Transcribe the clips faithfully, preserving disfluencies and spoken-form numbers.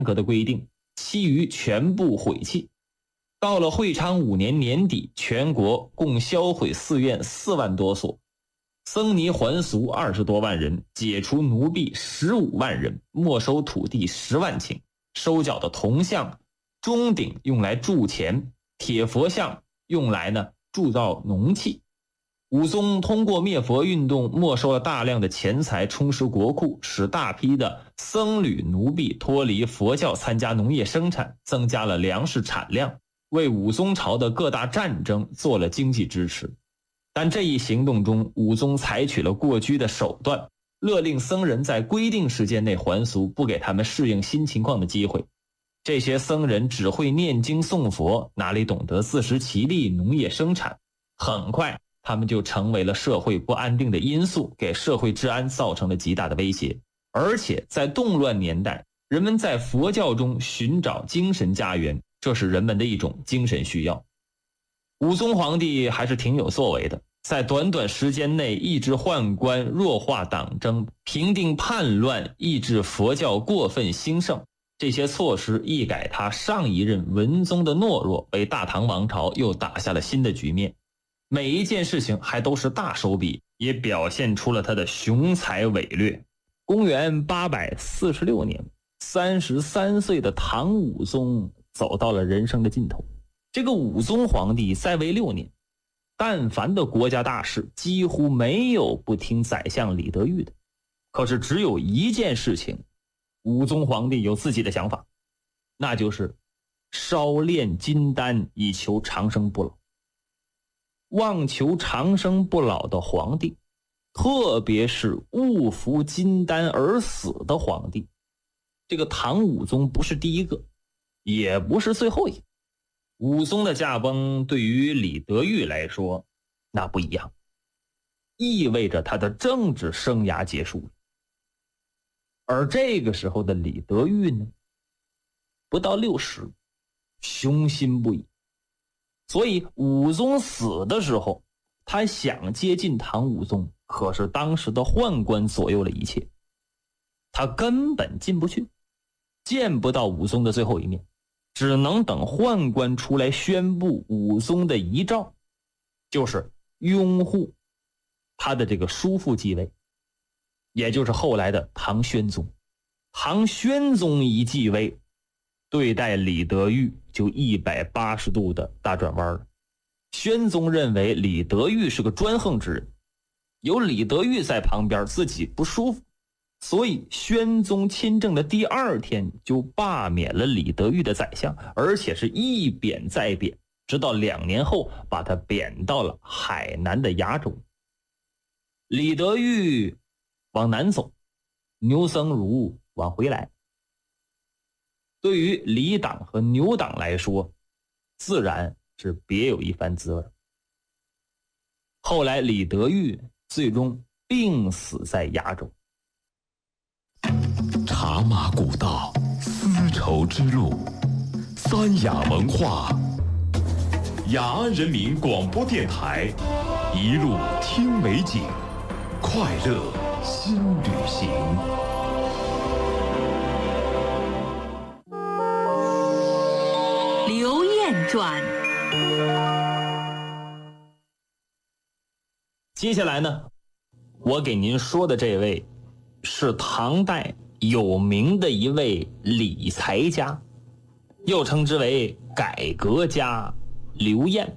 格的规定，其余全部毁弃。到了会昌五年年底，全国共销毁寺院四万多所，僧尼还俗二十多万人，解除奴婢十五万人，没收土地十万顷，收缴的铜像、钟鼎用来铸钱，铁佛像用来呢铸造农器。武宗通过灭佛运动没收了大量的钱财，充实国库，使大批的僧侣奴婢脱离佛教参加农业生产，增加了粮食产量，为武宗朝的各大战争做了经济支持。但这一行动中，武宗采取了过激的手段，勒令僧人在规定时间内还俗，不给他们适应新情况的机会。这些僧人只会念经诵佛，哪里懂得自食其力、农业生产？很快他们就成为了社会不安定的因素，给社会治安造成了极大的威胁。而且在动乱年代，人们在佛教中寻找精神家园，这是人们的一种精神需要。武宗皇帝还是挺有作为的，在短短时间内抑制宦官，弱化党争，平定叛乱，抑制佛教过分兴盛。这些措施一改他上一任文宗的懦弱，为大唐王朝又打下了新的局面。每一件事情还都是大手笔，也表现出了他的雄才伟略。公元八百四十六年，三十三岁的唐武宗走到了人生的尽头。这个武宗皇帝在位六年，但凡的国家大事几乎没有不听宰相李德裕的。可是只有一件事情，武宗皇帝有自己的想法，那就是烧炼金丹以求长生不老。妄求长生不老的皇帝，特别是误服金丹而死的皇帝，这个唐武宗不是第一个，也不是最后一个。武宗的驾崩对于李德裕来说那不一样，意味着他的政治生涯结束了。而这个时候的李德裕呢，不到六十，雄心不已。所以武宗死的时候，他想接近唐武宗，可是当时的宦官左右了一切，他根本进不去，见不到武宗的最后一面，只能等宦官出来宣布武宗的遗诏，就是拥护他的这个叔父继位，也就是后来的唐宣宗。唐宣宗一继位，对待李德裕就一百八十度的大转弯了。宣宗认为李德裕是个专横之人，有李德裕在旁边自己不舒服，所以宣宗亲政的第二天就罢免了李德裕的宰相，而且是一贬再贬，直到两年后把他贬到了海南的崖州。李德裕往南走，牛僧孺往回来。对于李党和牛党来说，自然是别有一番滋味。后来李德裕最终病死在崖州。 茶马古道，丝绸之路，三雅文化，雅安人民广播电台，一路听美景，快乐新旅行。 刘晏传。 接下来呢，我给您说的这位是唐代有名的一位理财家，又称之为改革家刘晏。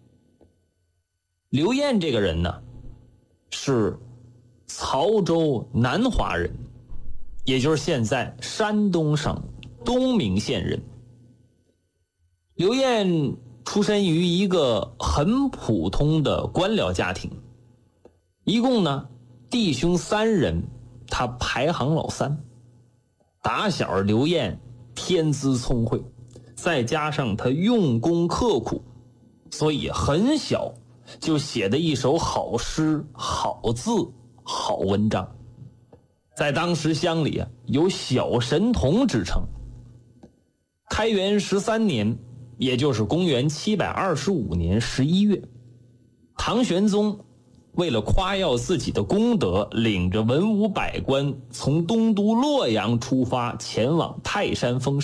刘晏这个人呢，是曹州南华人，也就是现在山东省东明县人。刘晏出身于一个很普通的官僚家庭，一共呢弟兄三人，他排行老三。打小刘晏天资聪慧，再加上他用功刻苦，所以很小就写的一手好诗、好字、好文章，在当时乡里啊有小神童之称。开元十三年，也就是公元七百二十五年十一月，唐玄宗为了夸耀自己的功德，领着文武百官从东都洛阳出发，前往泰山封